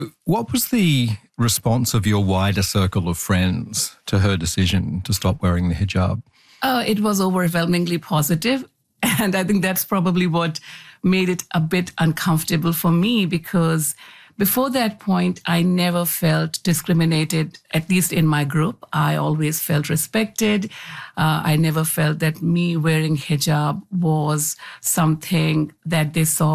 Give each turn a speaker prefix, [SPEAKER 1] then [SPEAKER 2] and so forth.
[SPEAKER 1] What was the response of your wider circle of friends to her decision to stop wearing the hijab?
[SPEAKER 2] It was overwhelmingly positive. And I think that's probably what made it a bit uncomfortable for me, because before that point, I never felt discriminated, at least in my group. I always felt respected. I never felt that me wearing hijab was something that they saw